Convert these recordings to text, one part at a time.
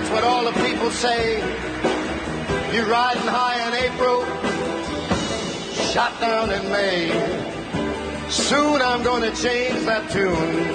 That's what all the people say. You're riding high in April, shot down in May. Soon I'm gonna change that tune.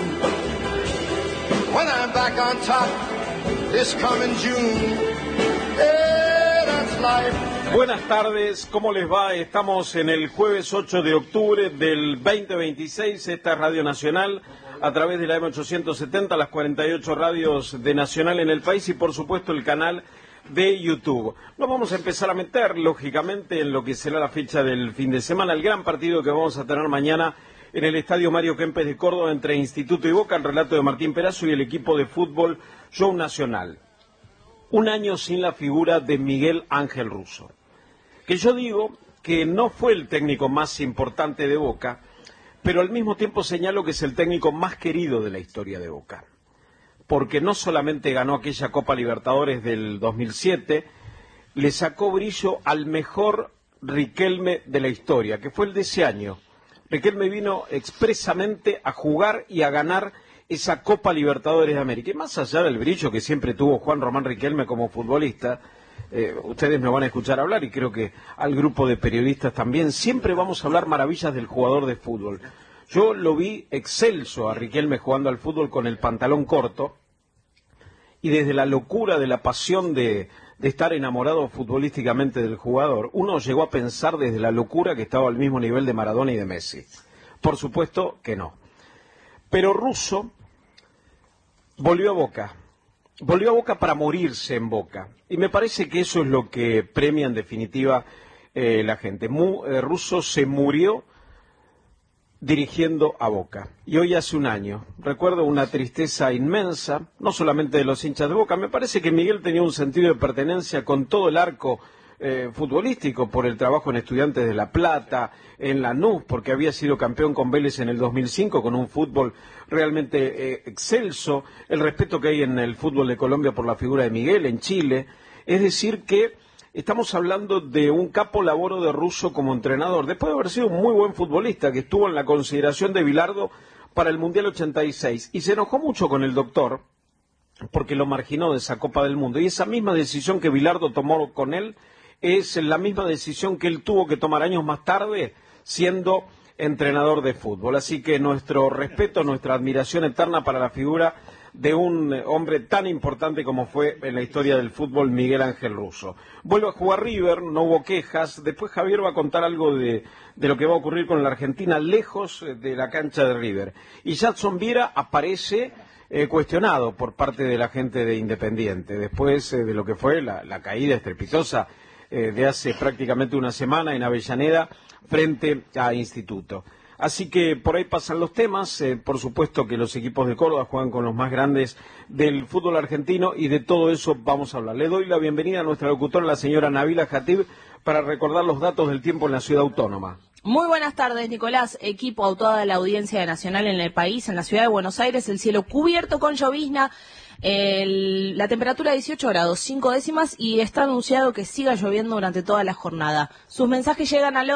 When I'm back on top this coming June. Yeah, that's life. Buenas tardes, ¿cómo les va? Estamos en el jueves 8 de octubre del 2026. Esta es Radio Nacional a través de la M870, las 48 radios de Nacional en el país y por supuesto el canal de YouTube. Nos vamos a empezar a meter, lógicamente, en lo que será la fecha del fin de semana, el gran partido que vamos a tener mañana en el Estadio Mario Kempes de Córdoba entre Instituto y Boca, el relato de Martín Perazo y el equipo de fútbol Show Nacional. Un año sin la figura de Miguel Ángel Russo, que yo digo que no fue el técnico más importante de Boca, pero al mismo tiempo señalo que es el técnico más querido de la historia de Boca, porque no solamente ganó aquella Copa Libertadores del 2007, le sacó brillo al mejor Riquelme de la historia, que fue el de ese año. Riquelme vino expresamente a jugar y a ganar esa Copa Libertadores de América. Y más allá del brillo que siempre tuvo Juan Román Riquelme como futbolista, ustedes me van a escuchar hablar y creo que al grupo de periodistas también, siempre vamos a hablar maravillas del jugador de fútbol. Yo lo vi excelso a Riquelme jugando al fútbol con el pantalón corto y desde la locura de la pasión de estar enamorado futbolísticamente del jugador, uno llegó a pensar desde la locura que estaba al mismo nivel de Maradona y de Messi. Por supuesto que no. Pero Russo volvió a Boca para morirse en Boca. Y me parece que eso es lo que premia en definitiva la gente. Russo se murió dirigiendo a Boca. Y hoy hace un año, recuerdo una tristeza inmensa, no solamente de los hinchas de Boca, me parece que Miguel tenía un sentido de pertenencia con todo el arco futbolístico por el trabajo en Estudiantes de La Plata, en Lanús, porque había sido campeón con Vélez en el 2005 con un fútbol realmente excelso, el respeto que hay en el fútbol de Colombia por la figura de Miguel, en Chile, es decir que estamos hablando de un capo laboro de Russo como entrenador, después de haber sido un muy buen futbolista que estuvo en la consideración de Bilardo para el Mundial 86 y se enojó mucho con el doctor porque lo marginó de esa Copa del Mundo y esa misma decisión que Bilardo tomó con él es la misma decisión que él tuvo que tomar años más tarde siendo entrenador de fútbol. Así que nuestro respeto, nuestra admiración eterna para la figura de un hombre tan importante como fue en la historia del fútbol Miguel Ángel Russo. Vuelve a jugar River, no hubo quejas. Después Javier va a contar algo de lo que va a ocurrir con la Argentina lejos de la cancha de River. Y Jadson Viera aparece cuestionado por parte de la gente de Independiente, después de lo que fue la caída estrepitosa de hace prácticamente una semana en Avellaneda frente a Instituto. Así que por ahí pasan los temas, por supuesto que los equipos de Córdoba juegan con los más grandes del fútbol argentino y de todo eso vamos a hablar. Le doy la bienvenida a nuestra locutora, la señora Nabila Jatib, para recordar los datos del tiempo en la ciudad autónoma. Muy buenas tardes, Nicolás. Equipo a toda la audiencia de Nacional en el país, en la ciudad de Buenos Aires, el cielo cubierto con llovizna. La temperatura 18 grados, 5 décimas y está anunciado que siga lloviendo durante toda la jornada. Sus mensajes llegan al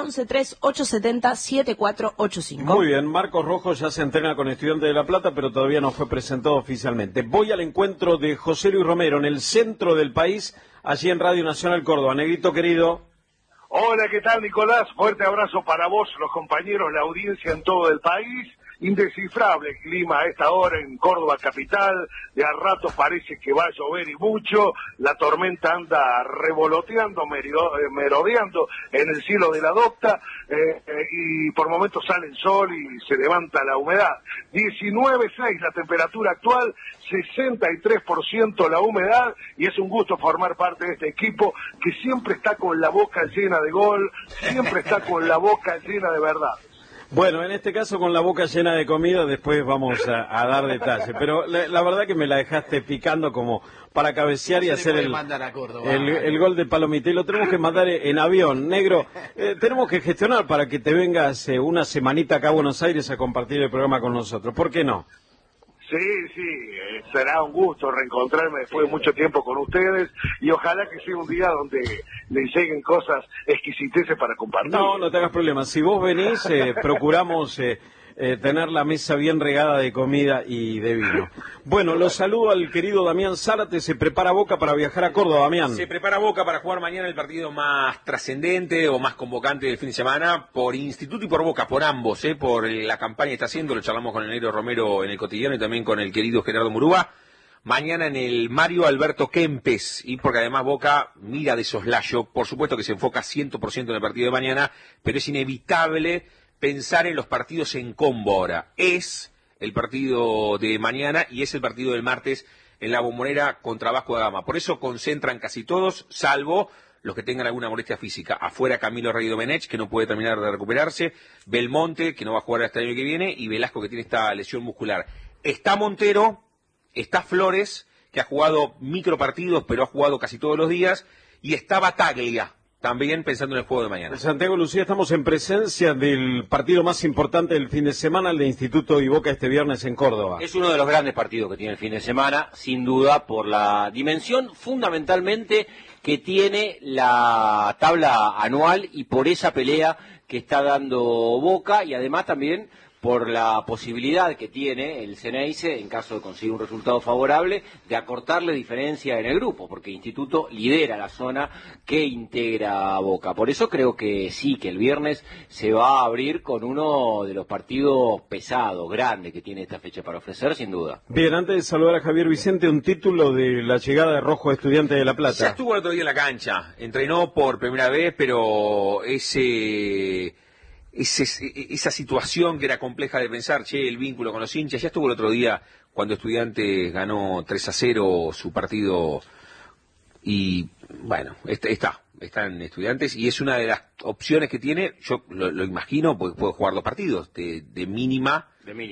11-3870-7485. Muy bien, Marcos Rojo ya se entrena con Estudiantes de La Plata, pero todavía no fue presentado oficialmente. Voy al encuentro de José Luis Romero en el centro del país, allí en Radio Nacional Córdoba. Negrito querido. Hola, ¿qué tal, Nicolás? Fuerte abrazo para vos, los compañeros, la audiencia en todo el país. Indescifrable el clima a esta hora en Córdoba capital, de a ratos parece que va a llover y mucho, la tormenta anda revoloteando, merodeando en el cielo de la docta, y por momentos sale el sol y se levanta la humedad. 19,6 la temperatura actual, 63% la humedad, y es un gusto formar parte de este equipo que siempre está con la boca llena de gol, siempre está con la boca llena de verdad. Bueno, en este caso con la boca llena de comida, después vamos a dar detalles, pero la verdad que me la dejaste picando como para cabecear y hacer el gol de Palomita, y lo tenemos que mandar en avión, negro. Tenemos que gestionar para que te vengas una semanita acá a Buenos Aires a compartir el programa con nosotros, ¿por qué no? Sí, será un gusto reencontrarme después de mucho tiempo con ustedes y ojalá que sea un día donde les lleguen cosas exquisiteces para compartir. No te hagas problemas. Si vos venís, procuramos tener la mesa bien regada de comida y de vino. Bueno, los saludo al querido Damián Zárate. Se prepara Boca para viajar a Córdoba, Damián. Se prepara Boca para jugar mañana el partido más trascendente o más convocante del fin de semana por Instituto y por Boca, por ambos, por la campaña que está haciendo. Lo charlamos con el negro Romero en el Cotidiano y también con el querido Gerardo Murúa. Mañana en el Mario Alberto Kempes, y porque además Boca mira de soslayo, por supuesto que se enfoca 100% en el partido de mañana, pero es inevitable pensar en los partidos en combo ahora. Es el partido de mañana y es el partido del martes en la Bombonera contra Vasco da Gama. Por eso concentran casi todos, salvo los que tengan alguna molestia física. Afuera Camilo Rey Domenech, que no puede terminar de recuperarse, Belmonte, que no va a jugar hasta el año que viene, y Velasco, que tiene esta lesión muscular. Está Montero, está Flores, que ha jugado micropartidos, pero ha jugado casi todos los días, y está Bataglia, también pensando en el juego de mañana. Santiago, Lucía, estamos en presencia del partido más importante del fin de semana, el de Instituto y Boca este viernes en Córdoba. Es uno de los grandes partidos que tiene el fin de semana, sin duda, por la dimensión fundamentalmente que tiene la tabla anual y por esa pelea que está dando Boca, y además también por la posibilidad que tiene el Ceneice, en caso de conseguir un resultado favorable, de acortarle diferencia en el grupo, porque Instituto lidera la zona que integra a Boca. Por eso creo que sí, que el viernes se va a abrir con uno de los partidos pesados, grandes que tiene esta fecha para ofrecer, sin duda. Bien, antes de saludar a Javier Vicente, un título de la llegada de Rojo Estudiante de La Plata. Ya estuvo el otro día en la cancha, entrenó por primera vez, pero esa situación que era compleja de pensar, el vínculo con los hinchas, ya estuvo el otro día cuando Estudiantes ganó 3-0 su partido y bueno, están Estudiantes y es una de las opciones que tiene, yo lo imagino, porque puede jugar dos partidos de mínima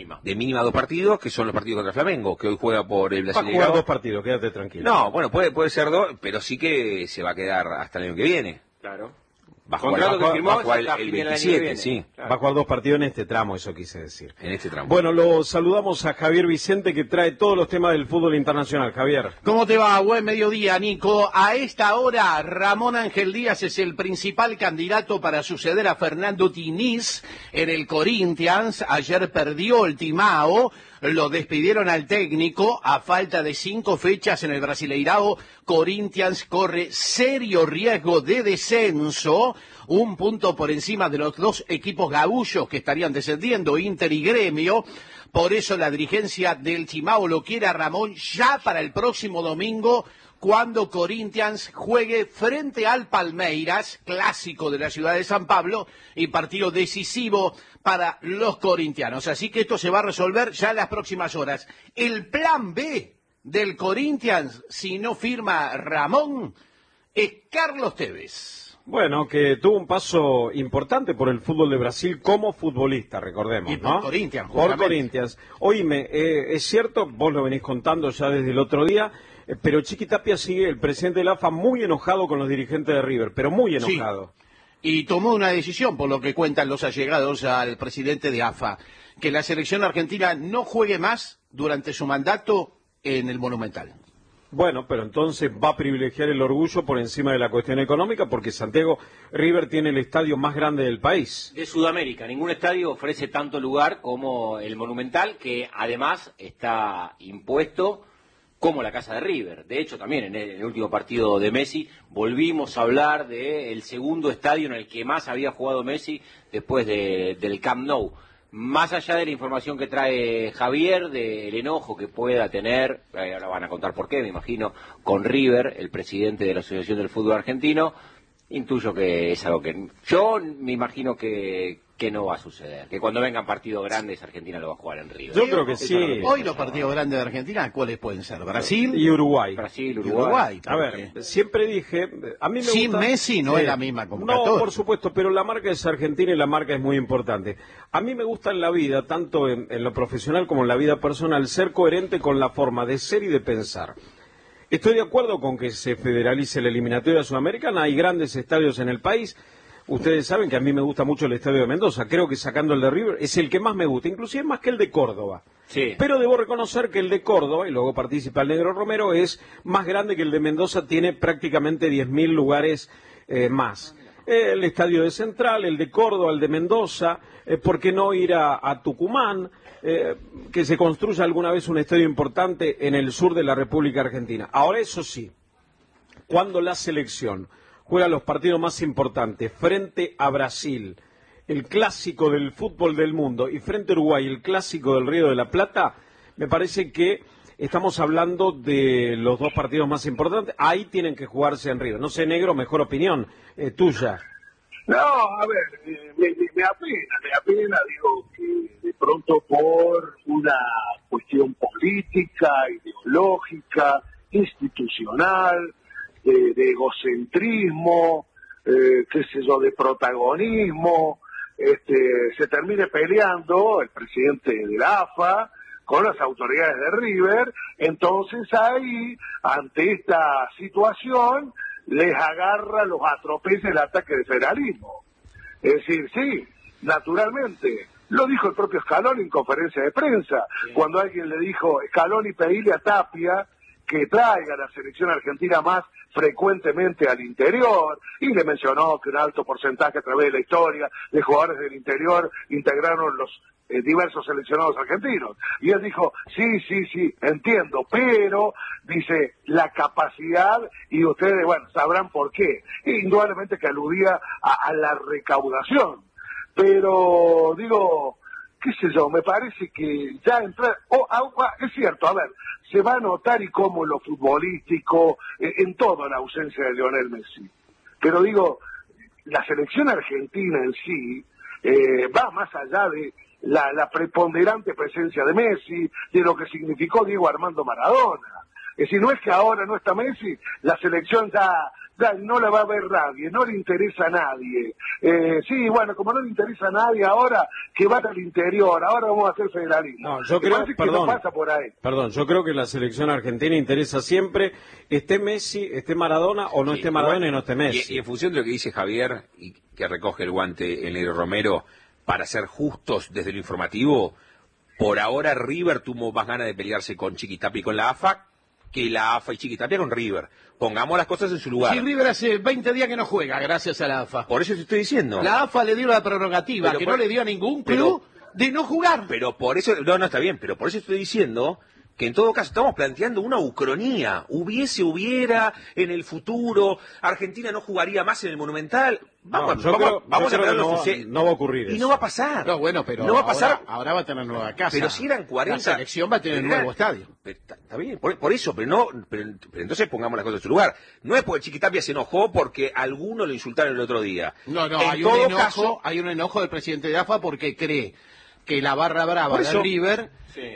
2 partidos, que son los partidos contra Flamengo, que hoy juega por el Brasileirao. Va a jugar 2 partidos, quédate tranquilo. No, bueno, puede ser 2, pero sí que se va a quedar hasta el año que viene. Claro. Va a jugar el 27, sí. Claro. Va a jugar 2 partidos en este tramo, eso quise decir. En este tramo. Bueno, lo saludamos a Javier Vicente, que trae todos los temas del fútbol internacional. Javier. ¿Cómo te va? Buen mediodía, Nico. A esta hora, Ramón Ángel Díaz es el principal candidato para suceder a Fernando Diniz en el Corinthians. Ayer perdió el Timao. Lo despidieron al técnico a falta de 5 fechas en el Brasileirao. Corinthians corre serio riesgo de descenso, 1 punto por encima de los 2 equipos gaullos que estarían descendiendo, Inter y Gremio. Por eso la dirigencia del Timao lo quiere a Ramón ya para el próximo domingo, cuando Corinthians juegue frente al Palmeiras, clásico de la ciudad de San Pablo, y partido decisivo para los corintianos. Así que esto se va a resolver ya en las próximas horas. El plan B del Corinthians, si no firma Ramón, es Carlos Tevez. Bueno, que tuvo un paso importante por el fútbol de Brasil como futbolista, recordemos, y por ¿no? Corinthians, por Corinthians. Oíme, es cierto, vos lo venís contando ya desde el otro día, pero Chiqui Tapia sigue, el presidente de la AFA, muy enojado con los dirigentes de River, pero muy enojado. Sí. Y tomó una decisión, por lo que cuentan los allegados al presidente de AFA, que la selección argentina no juegue más durante su mandato en el Monumental. Bueno, pero entonces va a privilegiar el orgullo por encima de la cuestión económica, porque Santiago, River tiene el estadio más grande del país. De Sudamérica, ningún estadio ofrece tanto lugar como el Monumental, que además está impuesto como la casa de River. De hecho, también en el último partido de Messi volvimos a hablar del segundo estadio en el que más había jugado Messi después del Camp Nou. Más allá de la información que trae Javier, del enojo que pueda tener, ahora van a contar por qué, me imagino, con River, el presidente de la Asociación del Fútbol Argentino, intuyo que es algo que yo me imagino que no va a suceder, que cuando vengan partidos grandes Argentina lo va a jugar en River. Yo creo que sí. Hoy los partidos grandes de Argentina, ¿cuáles pueden ser? Brasil y Uruguay. Brasil, Uruguay. A ver, siempre dije, a mí me sin gusta, Messi no es la misma convocatoria. No, por supuesto, pero la marca es argentina y la marca es muy importante. A mí me gusta en la vida, tanto en lo profesional como en la vida personal, ser coherente con la forma de ser y de pensar. Estoy de acuerdo con que se federalice la eliminatoria sudamericana, hay grandes estadios en el país. Ustedes saben que a mí me gusta mucho el estadio de Mendoza, creo que sacando el de River es el que más me gusta, inclusive más que el de Córdoba. Sí. Pero debo reconocer que el de Córdoba, y luego participa el negro Romero, es más grande que el de Mendoza, tiene prácticamente 10.000 lugares más. El estadio de Central, el de Córdoba, el de Mendoza, ¿por qué no ir a Tucumán? Que se construya alguna vez un estadio importante en el sur de la República Argentina. Ahora, eso sí, cuando la selección juega los partidos más importantes frente a Brasil, el clásico del fútbol del mundo, y frente a Uruguay, el clásico del Río de la Plata, me parece que estamos hablando de los dos partidos más importantes. Ahí tienen que jugarse en Río. No sé, Negro, mejor opinión tuya. No, a ver, me apena, digo, que de pronto por una cuestión política, ideológica, institucional, de egocentrismo, qué sé yo, de protagonismo, se termine peleando el presidente de la AFA con las autoridades de River. Entonces ahí, ante esta situación, les agarra, los atropella el ataque de federalismo. Es decir, sí, naturalmente, lo dijo el propio Scaloni en conferencia de prensa, cuando alguien le dijo, Scaloni, pedile a Tapia que traiga a la selección argentina más frecuentemente al interior, y le mencionó que un alto porcentaje a través de la historia de jugadores del interior integraron los diversos seleccionados argentinos. Y él dijo, sí, entiendo, pero, dice, la capacidad, y ustedes, bueno, sabrán por qué. Indudablemente que aludía a la recaudación. Pero, digo, qué sé yo, me parece que ya entrar, es cierto, a ver, se va a notar y cómo lo futbolístico, en todo la ausencia de Lionel Messi. Pero digo, la selección argentina en sí va más allá de la preponderante presencia de Messi, de lo que significó Diego Armando Maradona. Es decir, no es que ahora no está Messi, la selección ya no la va a ver nadie, no le interesa a nadie. Sí, bueno, como no le interesa a nadie ahora, que vaya al interior, ahora vamos a hacer federalismo. No, yo creo, que no pasa por ahí. Perdón, yo creo que la selección argentina interesa siempre, esté Messi, esté Maradona, o no esté Maradona y no esté Messi. Y en función de lo que dice Javier, y que recoge el guante el Negro Romero, para ser justos desde lo informativo, por ahora River tuvo más ganas de pelearse con Chiquitapia y con la AFA que la AFA y Chiquitapia con River. Pongamos las cosas en su lugar. Sí, River hace 20 días que no juega, gracias a la AFA. Por eso te estoy diciendo. La AFA le dio la prerrogativa, pero que no le dio a ningún club de no jugar. Pero por eso, no está bien, pero por eso estoy diciendo que en todo caso estamos planteando una ucronía. Hubiera, en el futuro, Argentina no jugaría más en el Monumental. Vamos a ver no va a ocurrir y eso. no va a pasar. No, bueno, pero no va a pasar. Ahora va a tener nueva casa. Pero si eran 40... La selección va a tener nuevo estadio. Está bien, por eso, pero entonces pongamos las cosas en su lugar. No es porque Chiquitapia se enojó porque alguno lo insultaron el otro día. No, En hay un enojo del presidente de AFA porque cree que la barra brava de River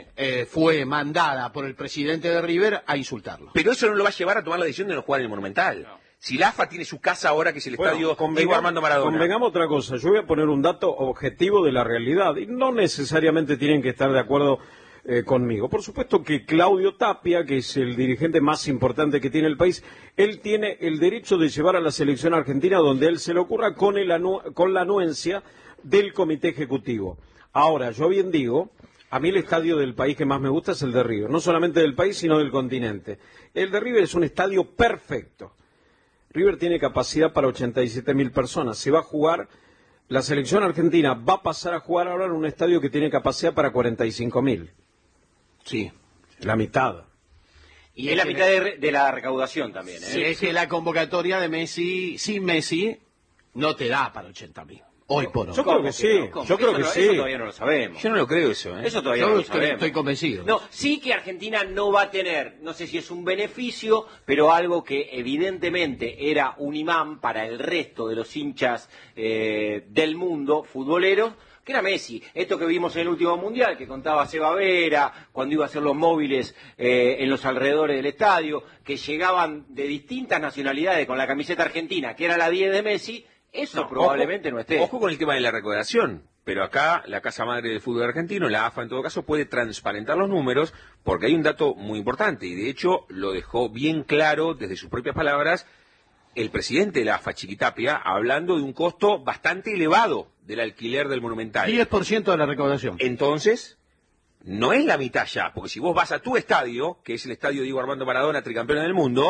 fue mandada por el presidente de River a insultarlo. Pero eso no lo va a llevar a tomar la decisión de no jugar en el Monumental. No. Si la AFA tiene su casa ahora, que es el estadio Diego Armando Maradona. Convengamos otra cosa, yo voy a poner un dato objetivo de la realidad, y no necesariamente tienen que estar de acuerdo conmigo. Por supuesto que Claudio Tapia, que es el dirigente más importante que tiene el país, él tiene el derecho de llevar a la selección argentina donde él se le ocurra con la anuencia del comité ejecutivo. Ahora, yo bien digo, a mí el estadio del país que más me gusta es el de River, no solamente del país, sino del continente. El de River es un estadio perfecto. River tiene capacidad para 87.000 personas. Se va a jugar, la selección argentina va a pasar a jugar ahora en un estadio que tiene capacidad para 45.000. Sí. La mitad. Y es la mitad de la recaudación también. Sí, es que la convocatoria de Messi, sin Messi, no te da para 80.000. Hoy por hoy. Yo creo que sí. Yo creo que sí. Eso todavía no lo sabemos. Yo no lo creo eso. Eso todavía no lo sabemos. Estoy convencido. No, sí que Argentina no va a tener, no sé si es un beneficio, pero algo que evidentemente era un imán para el resto de los hinchas del mundo futboleros, que era Messi. Esto que vimos en el último Mundial, que contaba Seba Vera, cuando iba a hacer los móviles en los alrededores del estadio, que llegaban de distintas nacionalidades con la camiseta argentina, que era la 10 de Messi. Eso probablemente no esté. Ojo con el tema de la recaudación, pero acá la Casa Madre del Fútbol Argentino, la AFA en todo caso, puede transparentar los números porque hay un dato muy importante y de hecho lo dejó bien claro desde sus propias palabras el presidente de la AFA, Chiquitapia, hablando de un costo bastante elevado del alquiler del Monumental. 10% de la recaudación. Entonces, no es la mitad ya, porque si vos vas a tu estadio, que es el estadio Diego Armando Maradona, tricampeón del mundo,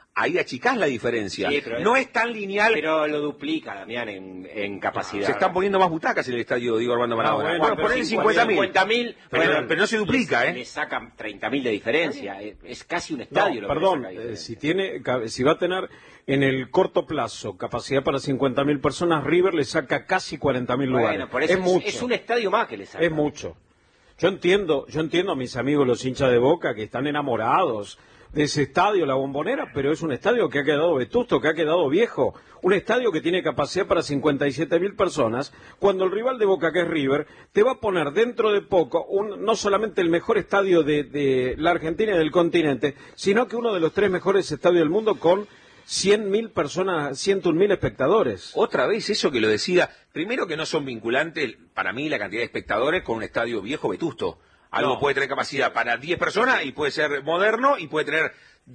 ahí achicás la diferencia. Sí, pero no es tan lineal. Pero lo duplica, Damián, en capacidad. Se están poniendo más butacas en el estadio Diego Armando Maradona. bueno, ponele 50.000. 50.000. Pero no se duplica, Le sacan 30.000 de diferencia. Es casi un estadio. No, lo perdón, que le saca si va a tener en el corto plazo capacidad para 50.000 personas, River le saca casi 40.000 lugares. Bueno, por eso es mucho. Es un estadio más que le saca. Es mucho. Yo entiendo a mis amigos los hinchas de Boca que están enamorados de ese estadio, la Bombonera, pero es un estadio que ha quedado vetusto, que ha quedado viejo. Un estadio que tiene capacidad para 57.000 personas, cuando el rival de Boca, que es River, te va a poner dentro de poco no solamente el mejor estadio de la Argentina y del continente, sino que uno de los 3 mejores estadios del mundo con 100.000 personas, 101.000 espectadores. Otra vez eso que lo decía, primero que no son vinculantes, para mí, la cantidad de espectadores con un estadio viejo vetusto. Algo puede tener capacidad para 10 personas y puede ser moderno y puede tener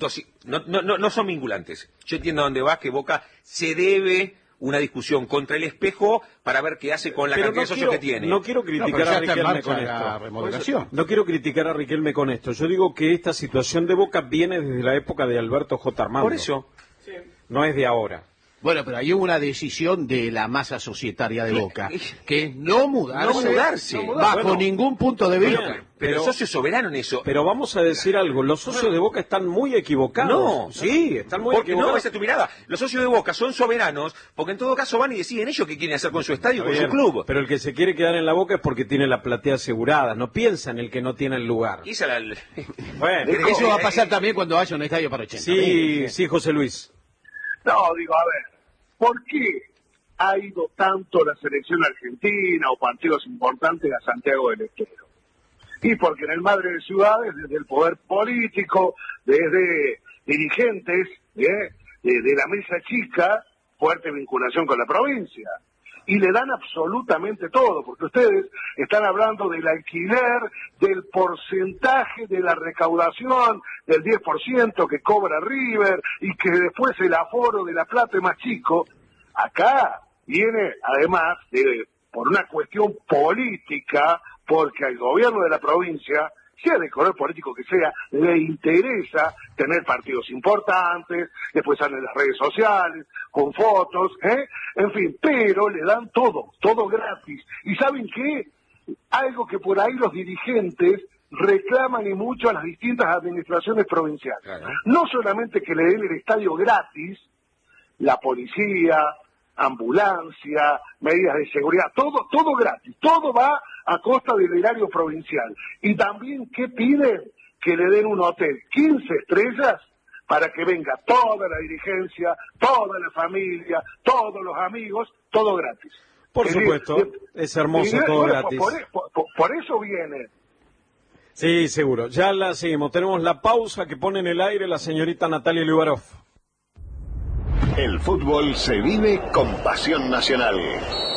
no son vinculantes. Yo entiendo a dónde vas, que Boca se debe una discusión contra el espejo para ver qué hace con la cantidad de socios que tiene. No quiero criticar a Riquelme con esto. No quiero criticar a Riquelme con esto. Yo digo que esta situación de Boca viene desde la época de Alberto J. Armando. Por eso. No es de ahora. Bueno, pero hay una decisión de la masa societaria de Boca, que es no mudarse, bajo ningún punto de vista. Pero el socio soberano en eso. Pero vamos a decir algo, los socios de Boca están muy equivocados. No, sí, están muy equivocados. No, esa es tu mirada. Los socios de Boca son soberanos, porque en todo caso van y deciden ellos qué quieren hacer con su estadio, con su club. Pero el que se quiere quedar en la Boca es porque tiene la platea asegurada, no piensa en el que no tiene el lugar. Bueno, eso va a pasar también cuando haya un estadio para 80. Sí, José Luis. No, digo, a ver, ¿por qué ha ido tanto la selección argentina o partidos importantes a Santiago del Estero? Y porque en el Madre de Ciudades, desde el poder político, desde dirigentes de la mesa chica, fuerte vinculación con la provincia. Y le dan absolutamente todo, porque ustedes están hablando del alquiler, del porcentaje de la recaudación, del 10% que cobra River, y que después el aforo de La Plata es más chico. Acá viene, además, por una cuestión política, porque al gobierno de la provincia, sea de color político que sea, le interesa tener partidos importantes, después salen las redes sociales, con fotos, en fin, pero le dan todo gratis. ¿Y saben qué? Algo que por ahí los dirigentes reclaman y mucho a las distintas administraciones provinciales. Claro. No solamente que le den el estadio gratis, la policía, ambulancia, medidas de seguridad, todo gratis, todo va a costa del erario provincial. Y también, ¿qué piden? Que le den un hotel 15 estrellas para que venga toda la dirigencia, toda la familia, todos los amigos, todo gratis. Por supuesto, es hermoso todo gratis. Por eso viene. Sí, seguro. Ya la seguimos. Tenemos la pausa que pone en el aire la señorita Natalia Liubarov. El fútbol se vive con pasión nacional.